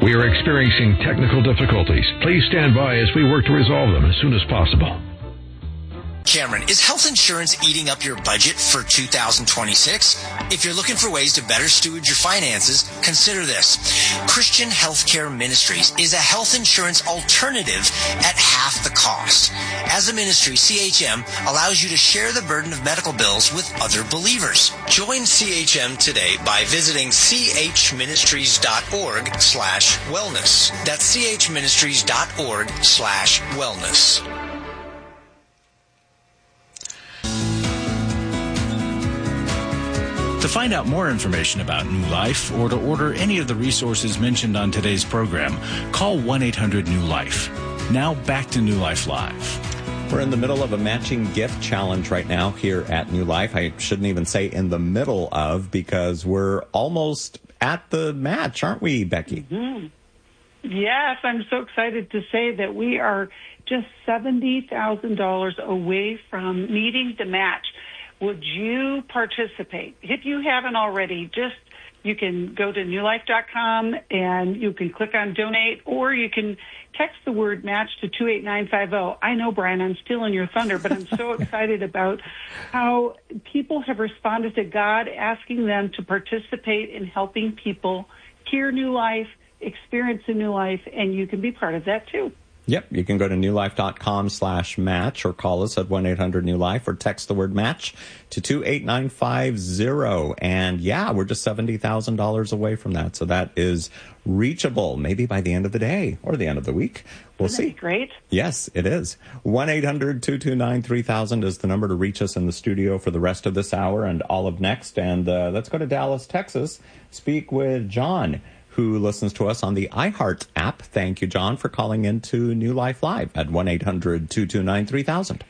We are experiencing technical difficulties. Please stand by as we work to resolve them as soon as possible. Cameron, is health insurance eating up your budget for 2026? If you're looking for ways to better steward your finances, consider this. Christian Healthcare Ministries is a health insurance alternative at half the cost. As a ministry, CHM allows you to share the burden of medical bills with other believers. Join CHM today by visiting chministries.org/wellness. That's chministries.org/wellness. To find out more information about New Life or to order any of the resources mentioned on today's program, call 1-800-NEW-LIFE. Now back to New Life Live. We're in the middle of a matching gift challenge right now here at New Life. I shouldn't even say in the middle of, because we're almost at the match, aren't we, Becky? Mm-hmm. Yes, I'm so excited to say that we are just $70,000 away from meeting the match. Would you participate? If you haven't already, you can go to newlife.com and you can click on donate, or you can text the word match to 28950. I know, Brian, I'm stealing your thunder, but I'm so excited about how people have responded to God asking them to participate in helping people hear New Life, experience a new life, and you can be part of that too. Yep, you can go to newlife.com/match or call us at 1-800-NEW-LIFE or text the word match to 28950. And yeah, we're just $70,000 away from that. So that is reachable maybe by the end of the day or the end of the week. We'll see. Great. Yes, it is. 1-800-229-3000 is the number to reach us in the studio for the rest of this hour and all of next. And let's go to Dallas, Texas, speak with John, who listens to us on the iHeart app. Thank you, John, for calling into New Life Live at 1-800-229-3000.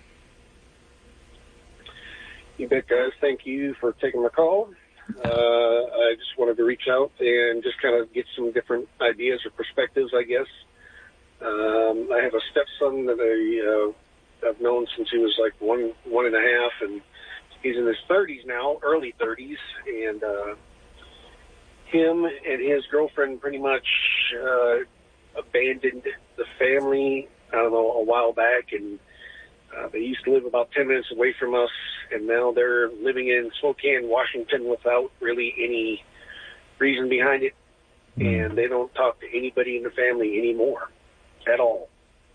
You bet, guys. Thank you for taking my call. I just wanted to reach out and just kind of get some different ideas or perspectives, I guess. I have a stepson that I've known since he was like one and a half, and he's in his 30s now, early 30s, and him and his girlfriend pretty much abandoned the family, I don't know, a while back, and they used to live about 10 minutes away from us, and now they're living in Spokane, Washington, without really any reason behind it, and they don't talk to anybody in the family anymore at all.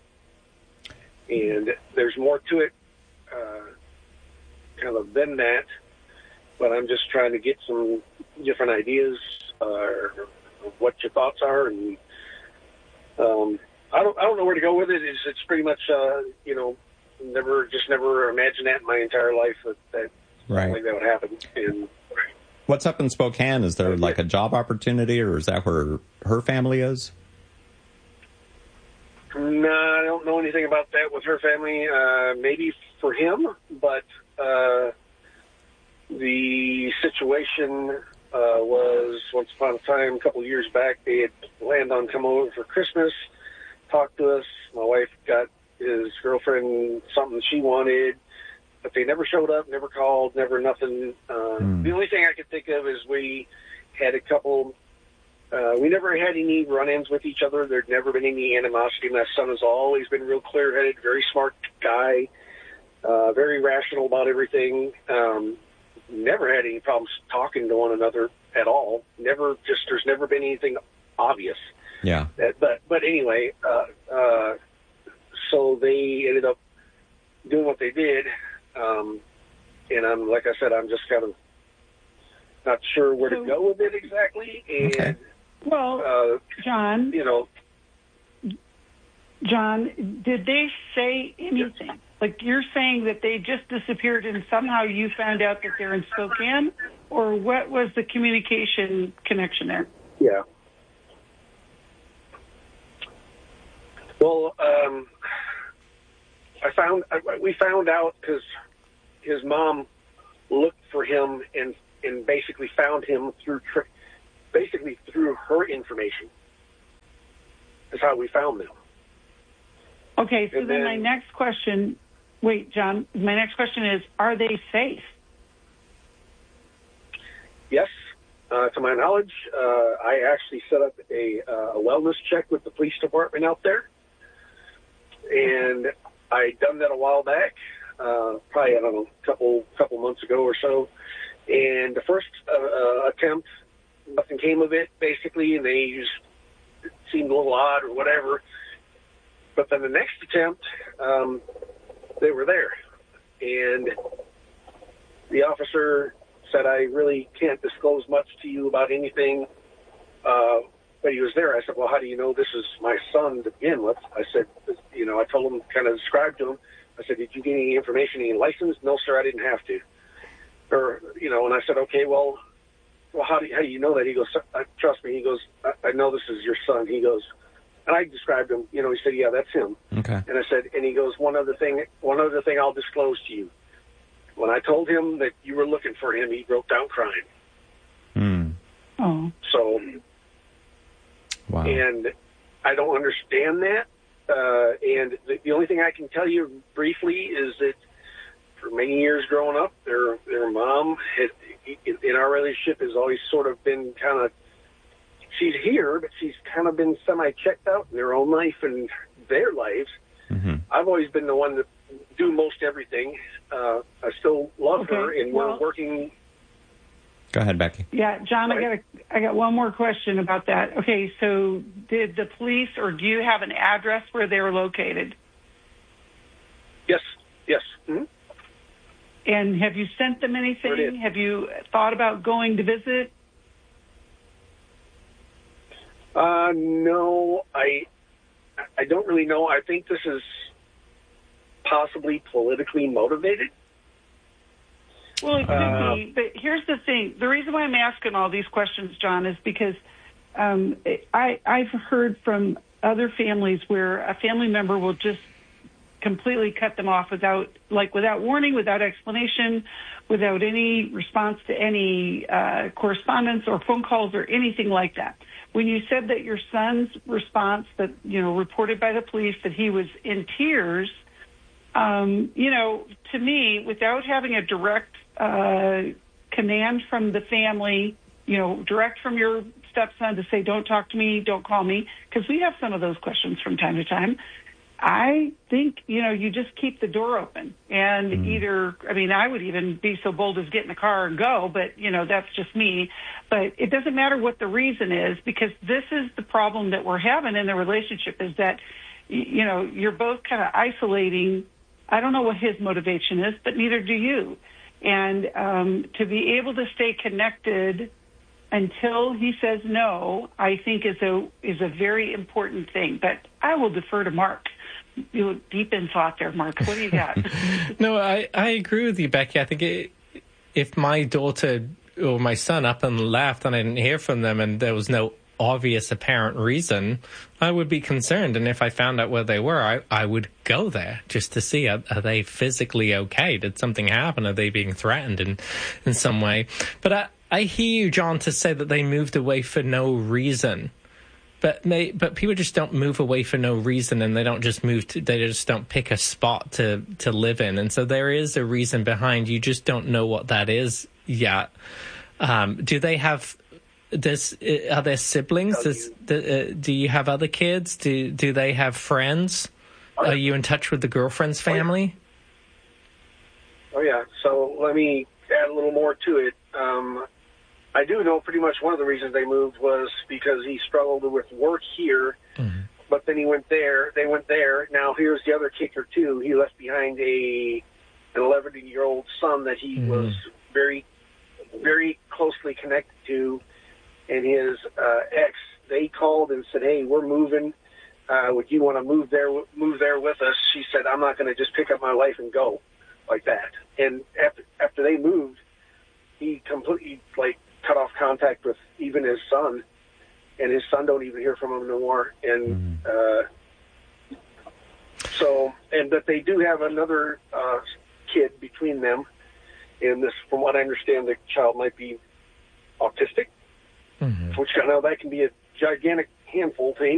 And there's more to it kind of than that, but I'm just trying to get some different ideas what your thoughts are, and I don't know where to go with it. It's pretty much never imagined that in my entire life that right. like that would happen. And what's up in Spokane? Is there like a job opportunity, or is that where her family is? No, I don't know anything about that with her family. Maybe for him, but the situation was once upon a time, a couple of years back, they had planned on coming over for Christmas, talked to us. My wife got his girlfriend something she wanted, but they never showed up, never called, never nothing. The only thing I could think of is we had a couple. We never had any run-ins with each other. There'd never been any animosity. My son has always been real clear-headed, very smart guy, very rational about everything. Never had any problems talking to one another at all. There's never been anything obvious. Yeah. But anyway, so they ended up doing what they did. And like I said, I'm just kind of not sure where to go with it exactly. And, okay. Well, John, did they say anything? Like, you're saying that they just disappeared and somehow you found out that they're in Spokane? Or what was the communication connection there? Yeah. Well, we found out because his mom looked for him and basically found him through her information. That's how we found them. Okay, so then my next question... Wait, John, my next question is, are they safe? Yes, to my knowledge, I actually set up a wellness check with the police department out there, and I done that a while back, probably, I don't know, couple months ago or so. And the first attempt, nothing came of it, basically, and they just seemed a little odd or whatever. But then the next attempt, they were there, and the officer said, I really can't disclose much to you about anything, but he was there. I said, well, how do you know this is my son to begin with? I said, I told him, kind of described to him, I said, did you get any information, any license? No, sir, I didn't have to. Or, and I said, okay, well, how do you know that? He goes, trust me. He goes, I know this is your son. He goes, and I described him, he said, yeah, that's him. Okay. And I said, and he goes, one other thing I'll disclose to you. When I told him that you were looking for him, he broke down crying. Oh. So, wow. And I don't understand that. And the only thing I can tell you briefly is that for many years growing up, their mom in our relationship has always sort of been kind of, she's here, but she's kind of been semi-checked out in their own life and their lives. Mm-hmm. I've always been the one that do most everything. I still love her, and we're working. Go ahead, Becky. Yeah, John, right. I got one more question about that. Okay, so did the police, or do you have an address where they were located? Yes. Mm-hmm. And have you sent them anything? Have you thought about going to visit? No, I don't really know. I think this is possibly politically motivated. Well, it could be, but here's the thing. The reason why I'm asking all these questions, John, is because I've heard from other families where a family member will just completely cut them off without warning, without explanation, without any response to any correspondence or phone calls or anything like that. When you said that your son's response that, reported by the police, that he was in tears, to me, without having a direct command from the family, direct from your stepson to say, don't talk to me, don't call me, because we have some of those questions from time to time. I think, you just keep the door open and I would even be so bold as get in the car and go, but, that's just me. But it doesn't matter what the reason is, because this is the problem that we're having in the relationship, is that, you're both kind of isolating. I don't know what his motivation is, but neither do you. And to be able to stay connected until he says no, I think is a very important thing. But I will defer to Mark. You're deep in thought there, Mark. What do you got? No, I agree with you, Becky. I think if my daughter or my son up and left and I didn't hear from them and there was no obvious apparent reason, I would be concerned. And if I found out where they were, I would go there just to see, are they physically okay? Did something happen? Are they being threatened in some way? But I hear you, John, to say that they moved away for no reason. But people just don't move away for no reason, and they don't just they just don't pick a spot to live in. And so there is a reason behind. You just don't know what that is yet. Do they have this? Are there siblings? Do you have other kids? Do they have friends? Are you in touch with the girlfriend's family? Oh yeah. So let me add a little more to it. I do know pretty much one of the reasons they moved was because he struggled with work here, but then he went there. They went there. Now here's the other kicker too. He left behind an 11-year-old son that he was very, very closely connected to, and his ex. They called and said, "Hey, we're moving. Would you want to move there with us?" She said, "I'm not going to just pick up my life and go like that." And after they moved, he completely cut off contact with even his son, and his son don't even hear from him no more. And but they do have another kid between them, and this, from what I understand, the child might be autistic, which I know that can be a gigantic handful to